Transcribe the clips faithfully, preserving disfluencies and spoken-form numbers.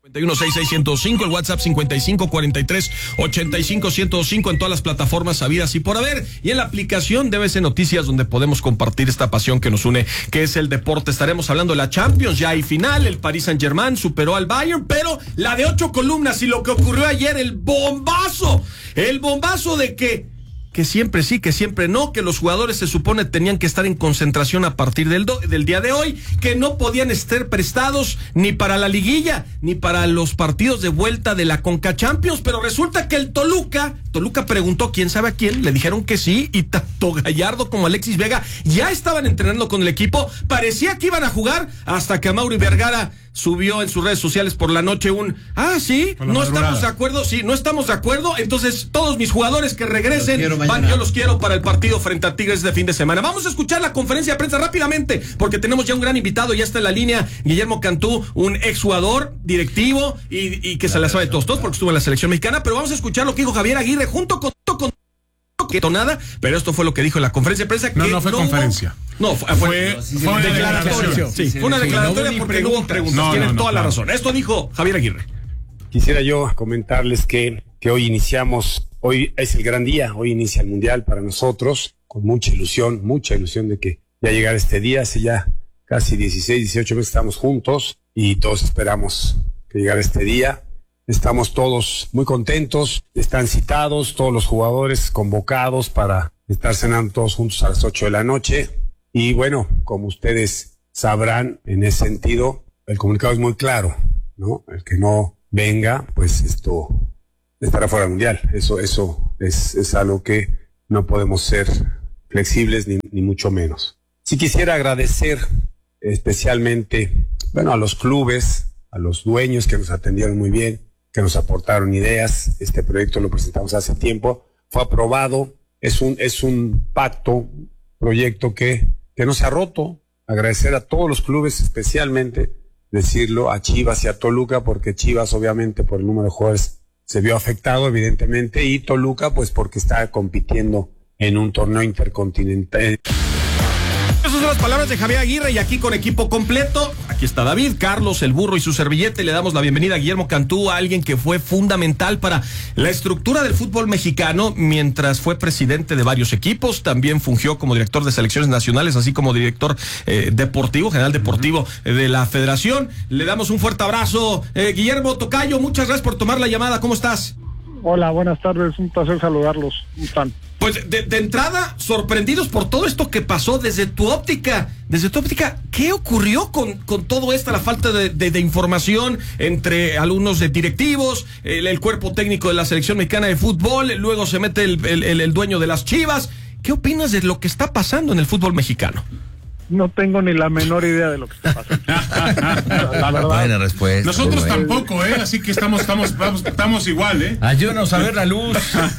cincuenta y uno sesenta y seis ciento cinco, el WhatsApp cincuenta y cinco cuarenta y tres ochenta y cinco ciento cinco en todas las plataformas sabidas y por haber, y en la aplicación de B C Noticias, donde podemos compartir esta pasión que nos une, que es el deporte. Estaremos hablando de la Champions, ya hay final, el Paris Saint-Germain superó al Bayern, pero la de ocho columnas y lo que ocurrió ayer, el bombazo, el bombazo de que que siempre sí, que siempre no, que los jugadores se supone tenían que estar en concentración a partir del, do, del día de hoy, que no podían estar prestados ni para la liguilla, ni para los partidos de vuelta de la Conca Champions, pero resulta que el Toluca, Toluca preguntó quién sabe a quién, le dijeron que sí, y tanto Gallardo como Alexis Vega ya estaban entrenando con el equipo, parecía que iban a jugar, hasta que Amaury Vergara subió en sus redes sociales por la noche un, ah, sí, no madrugada. Estamos de acuerdo, sí, no estamos de acuerdo, entonces todos mis jugadores que regresen, van, yo los quiero para el partido frente a Tigres de fin de semana. Vamos a escuchar la conferencia de prensa rápidamente, porque tenemos ya un gran invitado, ya está en la línea Guillermo Cantú, un exjugador, directivo, y, y que se la sabe de todos, todos, porque estuvo en la selección mexicana, pero vamos a escuchar lo que dijo Javier Aguirre junto con... con que nada, pero esto fue lo que dijo en la conferencia de prensa. Que no, no fue no conferencia. Hubo, no, fue, fue, fue, fue una declaratoria. Sí, sí, fue una sí, declaratoria no porque preguntas. no hubo preguntas. No, Tienen no, no, toda claro. la razón. Esto dijo Javier Aguirre. Quisiera yo comentarles que, que hoy iniciamos, hoy es el gran día, hoy inicia el Mundial para nosotros, con mucha ilusión, mucha ilusión de que ya llegara este día. Hace ya casi dieciséis, dieciocho meses estamos juntos y todos esperamos que llegara este día. Estamos todos muy contentos, están citados todos los jugadores convocados para estar cenando todos juntos a las ocho de la noche. Y bueno, como ustedes sabrán, en ese sentido, el comunicado es muy claro, ¿no? El que no venga, pues esto estará fuera del Mundial. Eso, eso es, es algo que no podemos ser flexibles ni, ni mucho menos. Sí quisiera agradecer especialmente, bueno, a los clubes, a los dueños que nos atendieron muy bien, que nos aportaron ideas. Este proyecto lo presentamos hace tiempo, fue aprobado, es un, es un pacto, proyecto que, que no se ha roto. Agradecer a todos los clubes, especialmente decirlo a Chivas y a Toluca, porque Chivas obviamente por el número de jugadores se vio afectado evidentemente, y Toluca pues porque está compitiendo en un torneo intercontinental. Esas son las palabras de Javier Aguirre, y aquí con equipo completo, aquí está David, Carlos, el burro y su servillete. Le damos la bienvenida a Guillermo Cantú, a alguien que fue fundamental para la estructura del fútbol mexicano mientras fue presidente de varios equipos. También fungió como director de selecciones nacionales, así como director eh, deportivo, general deportivo eh, de la federación. Le damos un fuerte abrazo. Eh, Guillermo Tocayo, muchas gracias por tomar la llamada. ¿Cómo estás? Hola, buenas tardes, un placer saludarlos. ¿Cómo están? Pues de, de entrada, sorprendidos por todo esto que pasó desde tu óptica, desde tu óptica, ¿qué ocurrió con, con todo esto, la falta de, de, de información entre alumnos de directivos, el, el cuerpo técnico de la selección mexicana de fútbol, luego se mete el, el, el, el dueño de las Chivas? ¿Qué opinas de lo que está pasando en el fútbol mexicano? No tengo ni la menor idea de lo que está pasando. La verdad. Buena respuesta. Nosotros tampoco, ¿eh? Así que estamos, estamos, vamos, estamos igual, ¿eh? Ayúdanos a ver la luz.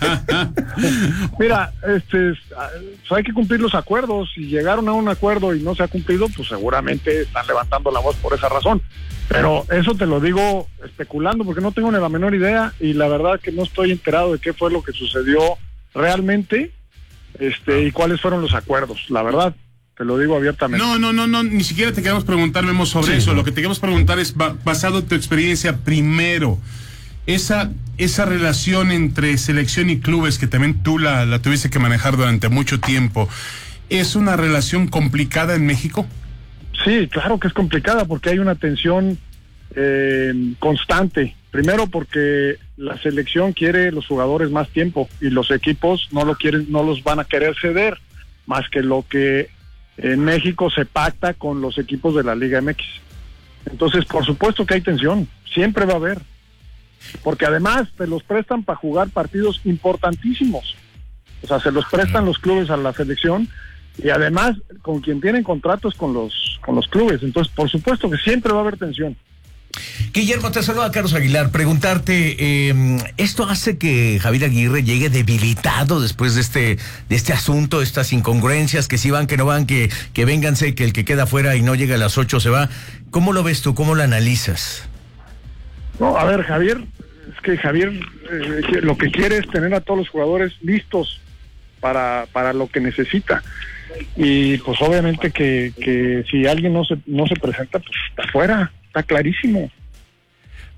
Mira, este, pues hay que cumplir los acuerdos. Si llegaron a un acuerdo y no se ha cumplido, pues seguramente están levantando la voz por esa razón. Pero eso te lo digo especulando, porque no tengo ni la menor idea, y la verdad que no estoy enterado de qué fue lo que sucedió realmente, este, y cuáles fueron los acuerdos, la verdad. Te lo digo abiertamente. No, no, no, no, ni siquiera te queremos preguntar, Memo, sobre sí, eso. No. Lo que te queremos preguntar es, ba basado en tu experiencia, primero, esa, esa relación entre selección y clubes, que también tú la, la tuviste que manejar durante mucho tiempo, ¿es una relación complicada en México? Sí, claro que es complicada, porque hay una tensión eh, constante. Primero porque la selección quiere los jugadores más tiempo, y los equipos no lo quieren, no los van a querer ceder, más que lo que en México se pacta con los equipos de la Liga M X. Entonces, por supuesto que hay tensión, siempre va a haber, porque además te los prestan para jugar partidos importantísimos. O sea, se los prestan los clubes a la selección, y además con quien tienen contratos con los con los clubes. Entonces, por supuesto que siempre va a haber tensión. Guillermo, te saluda Carlos Aguilar. Preguntarte, eh, ¿esto hace que Javier Aguirre llegue debilitado después de este de este asunto, estas incongruencias, que si van, que no van, que, que vénganse, que el que queda fuera y no llega a las ocho se va? ¿Cómo lo ves tú? ¿Cómo lo analizas? No, a ver, Javier, es que Javier eh, lo que quiere es tener a todos los jugadores listos para, para lo que necesita. Y pues obviamente que, que si alguien no se, no se presenta, pues está fuera. Está clarísimo.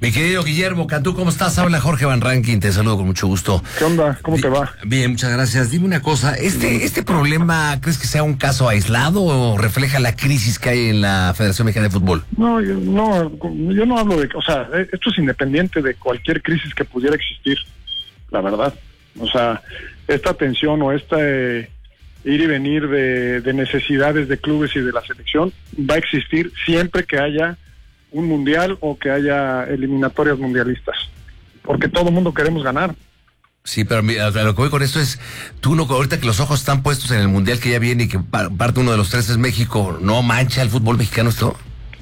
Mi querido Guillermo Cantú, ¿cómo estás? Habla Jorge Van Rankin, te saludo con mucho gusto. ¿Qué onda? ¿Cómo te va? Bien, muchas gracias. Dime una cosa, ¿este este problema crees que sea un caso aislado o refleja la crisis que hay en la Federación Mexicana de Fútbol? No, yo no, yo no hablo de... O sea, esto es independiente de cualquier crisis que pudiera existir, la verdad. O sea, esta tensión o este ir y venir de, de necesidades de clubes y de la selección va a existir siempre que haya un mundial o que haya eliminatorias mundialistas, porque todo el mundo queremos ganar. Sí, pero mira, lo que voy con esto es, tú no, ahorita que los ojos están puestos en el mundial que ya viene y que parte uno de los tres es México, ¿no mancha el fútbol mexicano esto?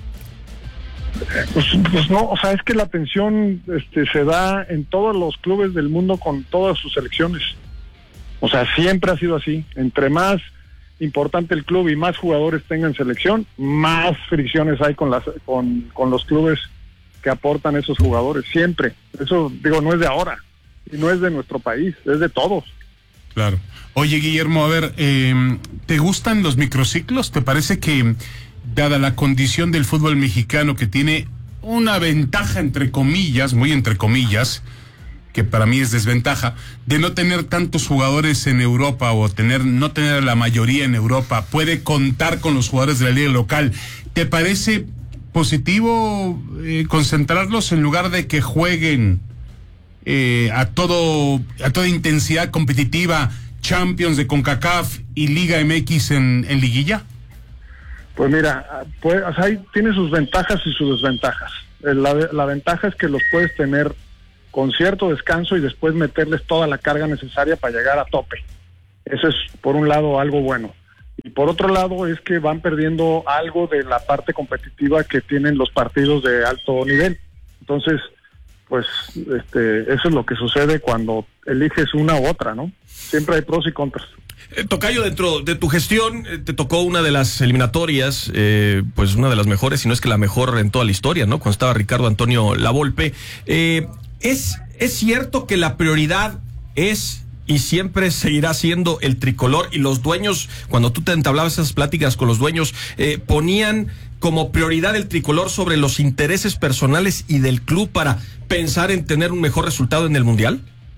Pues, pues no, o sea, es que la tensión este, se da en todos los clubes del mundo con todas sus selecciones. O sea, siempre ha sido así. Entre más importante el club y más jugadores tengan selección, más fricciones hay con las con, con los clubes que aportan esos jugadores, siempre. Eso, digo, no es de ahora, y no es de nuestro país, es de todos. Claro. Oye, Guillermo, a ver, eh, ¿te gustan los microciclos? ¿Te parece que, dada la condición del fútbol mexicano, que tiene una ventaja, entre comillas, muy entre comillas, que para mí es desventaja, de no tener tantos jugadores en Europa o tener no tener la mayoría en Europa, puede contar con los jugadores de la liga local? ¿Te parece positivo eh, concentrarlos en lugar de que jueguen eh, a todo a toda intensidad competitiva Champions de CONCACAF y Liga M X en, en liguilla? Pues mira, pues, o sea, ahí tiene sus ventajas y sus desventajas. La, la ventaja es que los puedes tener con cierto descanso y después meterles toda la carga necesaria para llegar a tope. Eso es, por un lado, algo bueno. Y por otro lado, es que van perdiendo algo de la parte competitiva que tienen los partidos de alto nivel. Entonces, pues, este, eso es lo que sucede cuando eliges una u otra, ¿no? Siempre hay pros y contras. Eh, Tocayo, dentro de tu gestión, eh, te tocó una de las eliminatorias, eh, pues una de las mejores, si no es que la mejor en toda la historia, ¿no? Cuando estaba Ricardo Antonio Lavolpe. Eh, ¿Es, es cierto que la prioridad es y siempre seguirá siendo el tricolor, y los dueños, cuando tú te entablabas esas pláticas con los dueños, eh, ponían como prioridad el tricolor sobre los intereses personales y del club para pensar en tener un mejor resultado en el Mundial?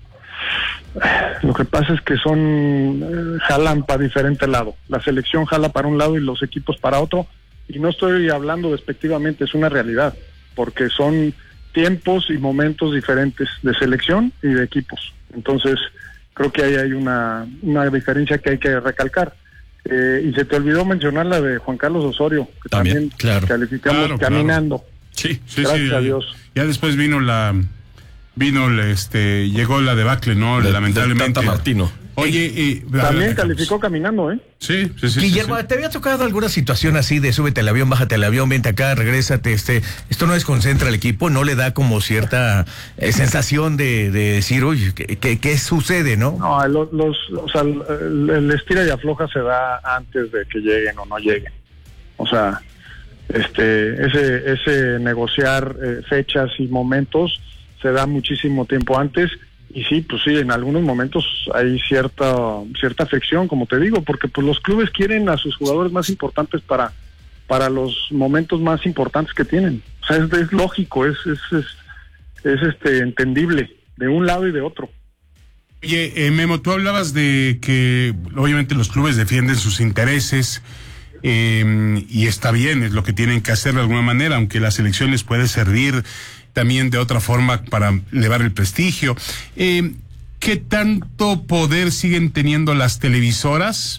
Lo que pasa es que son eh, jalan para diferente lado. La selección jala para un lado y los equipos para otro, y no estoy hablando despectivamente, es una realidad, porque son tiempos y momentos diferentes de selección y de equipos. Entonces, creo que ahí hay una, una diferencia que hay que recalcar. Eh, y se te olvidó mencionar la de Juan Carlos Osorio, que también, también claro. calificamos claro, caminando. Claro. Sí, sí, gracias sí, a Dios. Ya después vino la, vino este, llegó la debacle, ¿no? De, Lamentablemente. De Tata Martino. Oye, eh, también ver, calificó caminando, ¿eh? Sí, sí, sí. Guillermo, sí, sí. ¿te había tocado alguna situación así de súbete al avión, bájate al avión, vente acá, regrésate? Este, esto no desconcentra al equipo, no le da como cierta eh, sensación de, de decir, oye, ¿qué, qué, qué sucede, no? No, los, los, o sea, el, el estira y afloja se da antes de que lleguen o no lleguen. O sea, este, ese, ese negociar eh, fechas y momentos se da muchísimo tiempo antes. Y sí, pues sí, en algunos momentos hay cierta cierta fricción, como te digo, porque pues los clubes quieren a sus jugadores más importantes para para los momentos más importantes que tienen. O sea, es, es lógico, es es, es es este entendible de un lado y de otro. Oye, eh, Memo, tú hablabas de que obviamente los clubes defienden sus intereses, eh, y está bien, es lo que tienen que hacer de alguna manera, aunque la selección les puede servir también de otra forma para elevar el prestigio. Eh, ¿Qué tanto poder siguen teniendo las televisoras?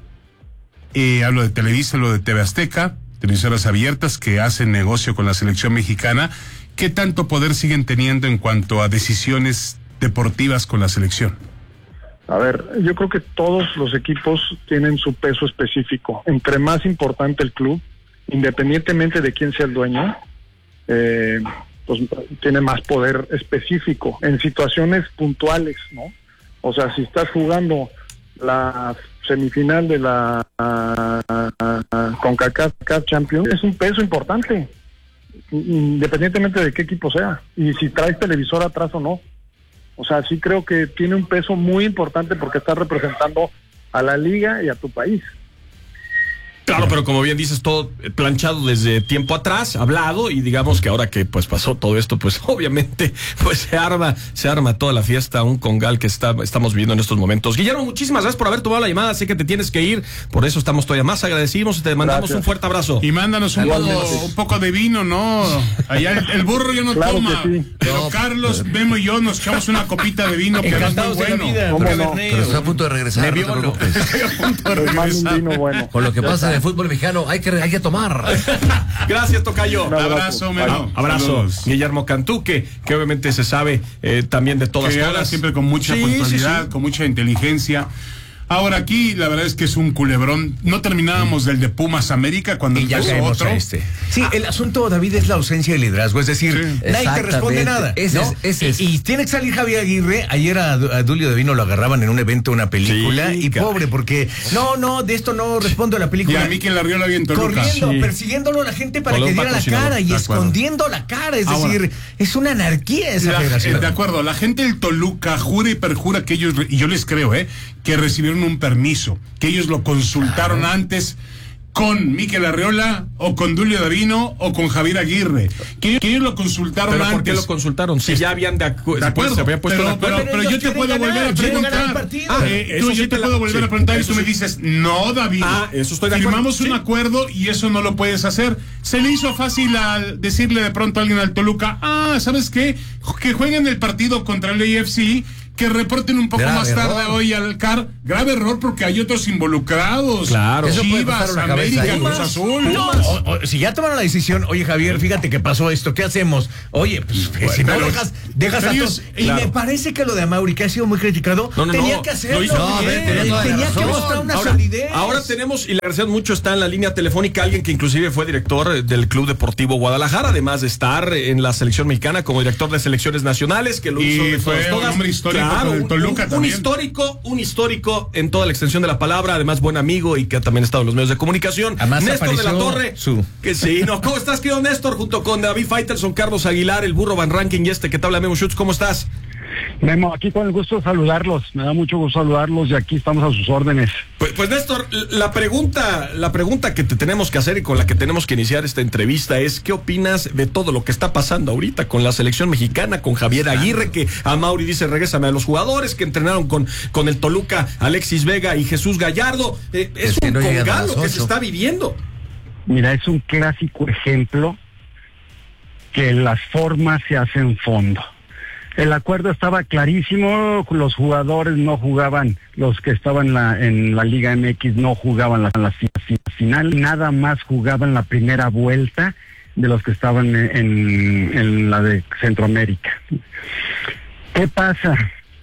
Eh, hablo de Televisa, hablo de T V Azteca, televisoras abiertas que hacen negocio con la selección mexicana. ¿Qué tanto poder siguen teniendo en cuanto a decisiones deportivas con la selección? A ver, yo creo que todos los equipos tienen su peso específico. Entre más importante el club, independientemente de quién sea el dueño, eh, pues tiene más poder específico en situaciones puntuales, ¿no? O sea, si estás jugando la semifinal de la uh, CONCACAF Champions, es un peso importante, independientemente de qué equipo sea, y si traes televisor atrás o no. O sea, sí creo que tiene un peso muy importante porque estás representando a la liga y a tu país. Claro, pero como bien dices, todo planchado desde tiempo atrás, hablado, y digamos que ahora que pues pasó todo esto, pues obviamente pues se arma, se arma toda la fiesta, un congal que está, estamos viviendo en estos momentos. Guillermo, muchísimas gracias por haber tomado la llamada, sé que te tienes que ir, por eso estamos todavía más agradecidos y te mandamos gracias. Un fuerte abrazo. Y mándanos un poco, un poco de vino, ¿no? Allá el, el burro ya no claro toma, sí. pero no, Carlos, pero... Memo y yo nos echamos una copita de vino, que es muy bueno. Vida, pero, no? pero estoy a punto de regresar, no te preocupes. Estoy a punto de regresar. Vino bueno. Con lo que pasa en el fútbol mexicano, hay que, hay que tomar. Gracias, tocayo. Un abrazo, Memo. Abrazo. Saludos. Guillermo Cantú, que, que obviamente se sabe eh, también de todas que cosas. Siempre con mucha sí, puntualidad, sí, sí. con mucha inteligencia. Ahora aquí la verdad es que es un culebrón. No terminábamos del de Pumas América cuando y ya caemos otro. A este. Sí, ah. el asunto, David, es la ausencia de liderazgo. Es decir, sí. nadie te responde nada. Ese ¿no? es, ese es. Y, y tiene que salir Javier Aguirre. Ayer a, a Dulio Davino lo agarraban en un evento, una película. Sí, y pobre, porque no, no, de esto no respondo a la película. Y a mí que la rió la bien Toluca. Corriendo, sí. persiguiéndolo a la gente para Colón que diera la cara y escondiendo la cara. Es Ahora, decir, es una anarquía esa la, federación. De acuerdo, la gente del Toluca jura y perjura que ellos, y yo les creo, ¿eh? que recibieron un permiso, que ellos lo consultaron ah. antes con Mikel Arriola o con Dulio Davino o con Javier Aguirre, que, que ellos lo consultaron ¿Pero antes. ¿Por qué lo consultaron? Si este, ya habían de, acu de acuerdo, se había puesto pero, pero, pero, pero yo te puedo ganar, volver a preguntar. Ah, eh, tú, yo te la, puedo volver sí, a preguntar y tú sí. me dices, no, David, ah, eso estoy de firmamos acuerdo. un sí. acuerdo y eso no lo puedes hacer. Se le hizo fácil al decirle de pronto a alguien al Toluca, ah, ¿sabes qué? Que jueguen el partido contra el A F C, que reporten un poco grave más tarde error. Hoy al C A R. Grave error porque hay otros involucrados. Claro. Eso Chivas, América, Cruz Azul. No, o, o, si ya tomaron la decisión, oye Javier, fíjate que pasó esto, ¿qué hacemos? Oye, pues bueno, si no pero, dejas, dejas a todos. Y claro. me parece que lo de Amaury, que ha sido muy criticado, no, no, tenía no, que hacerlo. No, no, bien, tenía, tenía que mostrar una ahora, solidez. Ahora tenemos, y le agradecemos mucho, está en la línea telefónica alguien que inclusive fue director del Club Deportivo Guadalajara, además de estar en la selección mexicana como director de selecciones nacionales, que lo y hizo de fue todas, un hombre histórico claro, con el Toluca. Un, un histórico, un histórico en toda la extensión de la palabra, además buen amigo y que ha también estado en los medios de comunicación. Además Néstor de la Torre. Su. Que sí, no, ¿cómo estás, querido Néstor? Junto con David Faitelson, Carlos Aguilar, el burro Van Ranking y este que te habla Memo Schutz, ¿cómo estás? Memo, aquí con el gusto de saludarlos, me da mucho gusto saludarlos y aquí estamos a sus órdenes. Pues, pues Néstor, la pregunta, la pregunta que te tenemos que hacer y con la que tenemos que iniciar esta entrevista es ¿qué opinas de todo lo que está pasando ahorita con la selección mexicana, con Javier Aguirre, que a Mauri dice regrésame a los jugadores, que entrenaron con, con el Toluca, Alexis Vega y Jesús Gallardo? Eh, es, es un no congal lo que se está viviendo. Mira, es un clásico ejemplo que las formas se hacen fondo. El acuerdo estaba clarísimo, los jugadores no jugaban, los que estaban en la, en la Liga M X no jugaban la, la final, nada más jugaban la primera vuelta de los que estaban en, en, en la de Centroamérica. ¿Qué pasa?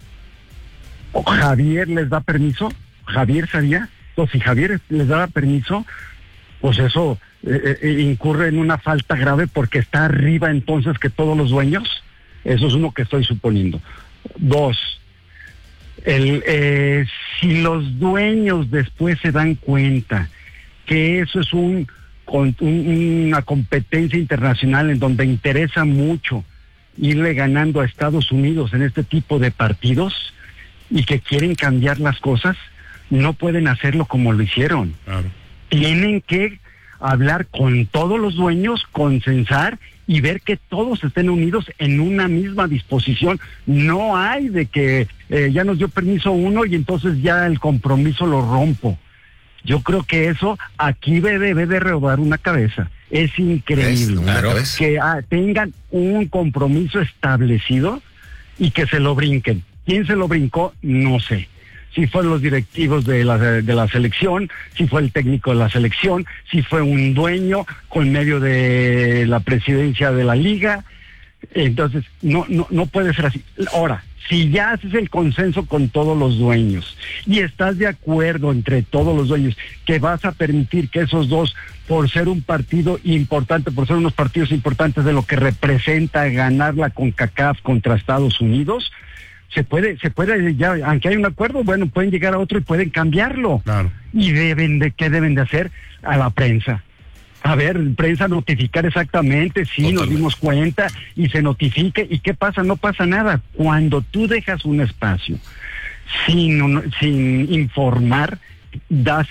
¿Javier les da permiso? ¿Javier sabía? Entonces, si Javier les daba permiso, pues eso eh, eh, incurre en una falta grave porque está arriba entonces que todos los dueños. Eso es uno que estoy suponiendo. Dos, el, eh, si los dueños después se dan cuenta que eso es un, un, una competencia internacional en donde interesa mucho irle ganando a Estados Unidos en este tipo de partidos y que quieren cambiar las cosas, no pueden hacerlo como lo hicieron. Claro. Tienen que hablar con todos los dueños, consensar y ver que todos estén unidos en una misma disposición. No hay de que eh, ya nos dio permiso uno y entonces ya el compromiso lo rompo. Yo creo que eso aquí debe, debe de rodar una cabeza. Es increíble es que ah, tengan un compromiso establecido y que se lo brinquen. ¿Quién se lo brincó? No sé. Si fueron los directivos de la, de la selección, si fue el técnico de la selección, si fue un dueño con medio de la presidencia de la liga. Entonces, no, no, no puede ser así. Ahora, si ya haces el consenso con todos los dueños y estás de acuerdo entre todos los dueños que vas a permitir que esos dos, por ser un partido importante, por ser unos partidos importantes de lo que representa ganar la CONCACAF contra Estados Unidos, se puede, se puede ya, aunque hay un acuerdo, bueno, pueden llegar a otro y pueden cambiarlo. Claro. Y deben de, ¿qué deben de hacer? A la prensa. A ver, prensa notificar exactamente, sí, Totalmente. Nos dimos cuenta y se notifique. ¿Y qué pasa? No pasa nada. Cuando tú dejas un espacio sin, sin informar, das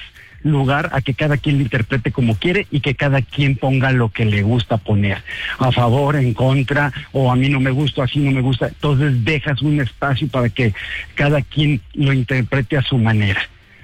lugar a que cada quien lo interprete como quiere y que cada quien ponga lo que le gusta poner, a favor, en contra, o a mí no me gusta, así no me gusta. Entonces dejas un espacio para que cada quien lo interprete a su manera.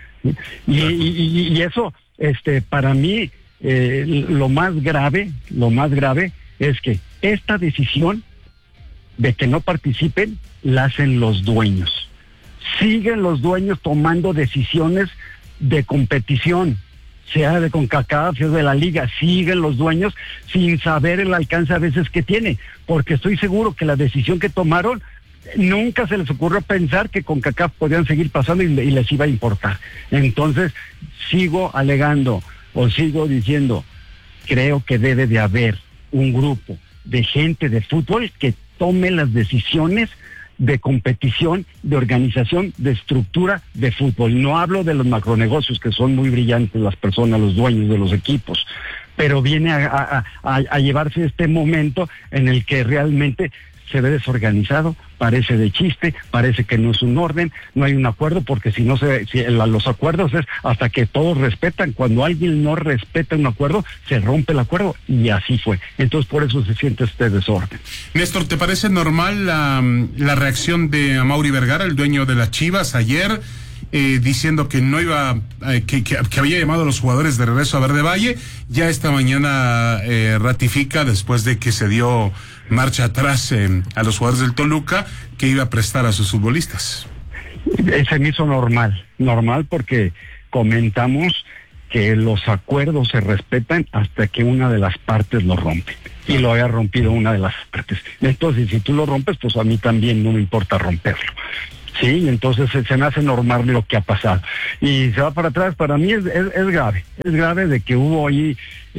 Y, y, y eso, este, para mí, eh, lo más grave, lo más grave es que esta decisión de que no participen la hacen los dueños. Siguen los dueños tomando decisiones de competición, sea de CONCACAF, sea de la liga, siguen los dueños sin saber el alcance a veces que tiene, porque estoy seguro que la decisión que tomaron nunca se les ocurrió pensar que CONCACAF podían seguir pasando y, y les iba a importar. Entonces, sigo alegando o sigo diciendo, creo que debe de haber un grupo de gente de fútbol que tome las decisiones de competición, de organización, de estructura de fútbol. No hablo de los macronegocios, que son muy brillantes las personas, los dueños de los equipos, pero viene a, a, a, a llevarse este momento en el que realmente se ve desorganizado, parece de chiste, parece que no es un orden, no hay un acuerdo, porque si no se, si la, los acuerdos es hasta que todos respetan. Cuando alguien no respeta un acuerdo, se rompe el acuerdo, y así fue. Entonces por eso se siente este desorden. Néstor, ¿te parece normal la, la reacción de Amaury Vergara, el dueño de las Chivas, ayer, eh, diciendo que no iba, eh, que, que, que había llamado a los jugadores de regreso a Verde Valle? Ya esta mañana eh, ratifica, después de que se dio marcha atrás eh, a los jugadores del Toluca, que iba a prestar a sus futbolistas. Se me hizo normal, normal porque comentamos que los acuerdos se respetan hasta que una de las partes lo rompe, y lo había rompido una de las partes. Entonces, si tú lo rompes, pues a mí también no me importa romperlo. Sí, entonces se, se me hace normal lo que ha pasado. Y se va para atrás, para mí es, es, es grave, es grave de que hubo ahí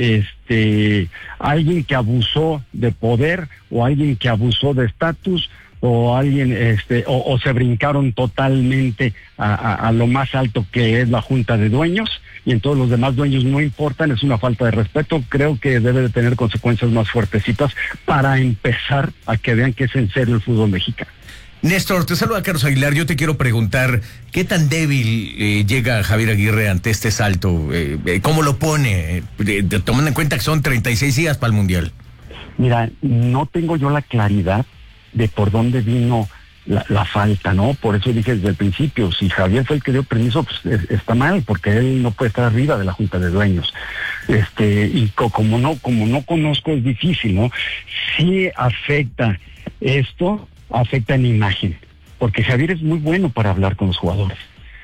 este alguien que abusó de poder, o alguien que abusó de estatus, o alguien este o, o se brincaron totalmente a, a, a lo más alto, que es la junta de dueños, y entonces los demás dueños no importan. Es una falta de respeto. Creo que debe de tener consecuencias más fuertecitas para empezar a que vean que es en serio el fútbol mexicano. Néstor, te saluda Carlos Aguilar. Yo te quiero preguntar, ¿qué tan débil eh, llega Javier Aguirre ante este salto? Eh, eh, ¿Cómo lo pone? Eh, tomando en cuenta que son treinta y seis días para el Mundial. Mira, no tengo yo la claridad de por dónde vino la, la falta, ¿no? Por eso dije desde el principio, si Javier fue el que dio permiso, pues es, está mal, porque él no puede estar arriba de la junta de dueños. Este, y co, como no, como no conozco, es difícil, ¿no? Sí afecta esto, afecta en imagen, porque Javier es muy bueno para hablar con los jugadores,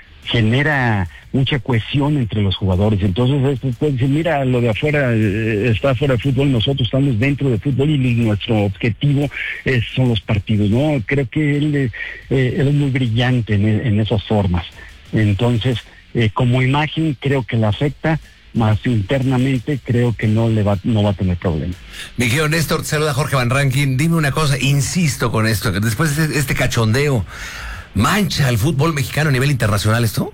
genera mucha cohesión entre los jugadores. Entonces puede decir, mira, lo de afuera eh, está fuera de fútbol, nosotros estamos dentro de fútbol, y nuestro objetivo es, son los partidos, ¿no? Creo que él, eh, él es muy brillante en, en esas formas. Entonces, eh, como imagen creo que le afecta, más internamente creo que no le va no va a tener problema. Mi querido Néstor, te saluda Jorge Van Rankin. Dime una cosa, insisto con esto, que después de este, este cachondeo, ¿mancha el fútbol mexicano a nivel internacional esto?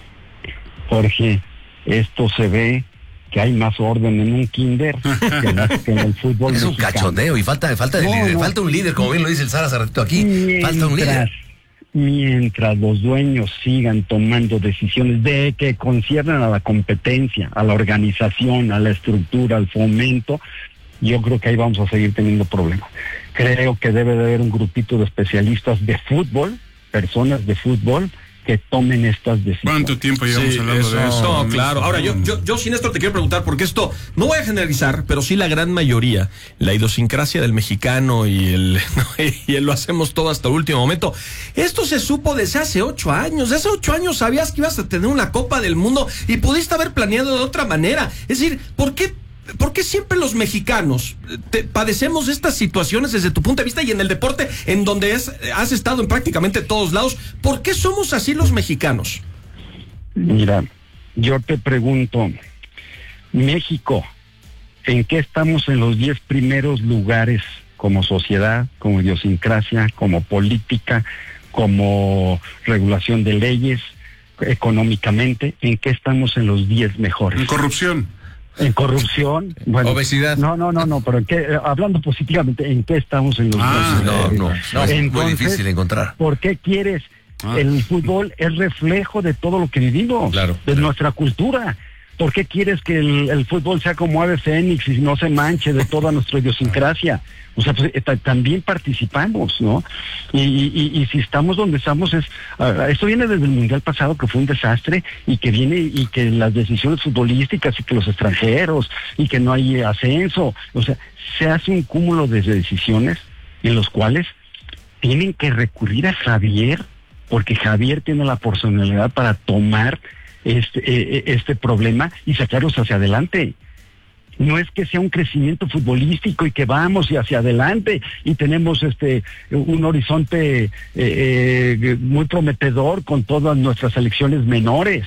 Jorge, esto se ve que hay más orden en un kinder que en, la, que en el fútbol es mexicano. Un cachondeo, y falta, falta, de no, líder, no, falta un líder, como bien lo dice el Sara hace ratito aquí. Mientras, falta un líder. Mientras los dueños sigan tomando decisiones de que conciernen a la competencia, a la organización, a la estructura, al fomento, yo creo que ahí vamos a seguir teniendo problemas. Creo que debe de haber un grupito de especialistas de fútbol, personas de fútbol, que tomen estas decisiones. ¿Cuánto tiempo llevamos sí, hablando eso, de eso? No, claro. Ahora, yo, yo, yo sin esto te quiero preguntar, porque esto, no voy a generalizar, pero sí la gran mayoría, la idiosincrasia del mexicano y el, ¿no? y el lo hacemos todo hasta el último momento. Esto se supo desde hace ocho años. Hace ocho años sabías que ibas a tener una Copa del Mundo y pudiste haber planeado de otra manera. Es decir, ¿por qué? ¿Por qué siempre los mexicanos te, padecemos estas situaciones desde tu punto de vista, y en el deporte, en donde es, has estado en prácticamente todos lados? ¿Por qué somos así los mexicanos? Mira, yo te pregunto, México, ¿en qué estamos en los diez primeros lugares como sociedad, como idiosincrasia, como política, como regulación de leyes, económicamente? ¿En qué estamos en los diez mejores? En corrupción. En corrupción, bueno, obesidad. No, no, no, no, pero ¿en qué, hablando positivamente, ¿en qué estamos en los Ah, dos? No, no, no, es Entonces, muy difícil encontrar. ¿por qué quieres? Ah. El fútbol es reflejo de todo lo que vivimos, Claro, de claro. nuestra cultura. ¿Por qué quieres que el, el fútbol sea como ave fénix y no se manche de toda nuestra idiosincrasia? O sea, pues, eh, también participamos, ¿no? Y, y, y si estamos donde estamos es... Uh, esto viene desde el Mundial pasado, que fue un desastre, y que viene, y que las decisiones futbolísticas, y que los extranjeros, y que no hay ascenso, o sea, se hace un cúmulo de decisiones en los cuales tienen que recurrir a Javier, porque Javier tiene la personalidad para tomar este, eh, este problema y sacarlos hacia adelante. No es que sea un crecimiento futbolístico y que vamos y hacia adelante y tenemos este un horizonte eh, eh, muy prometedor con todas nuestras selecciones menores.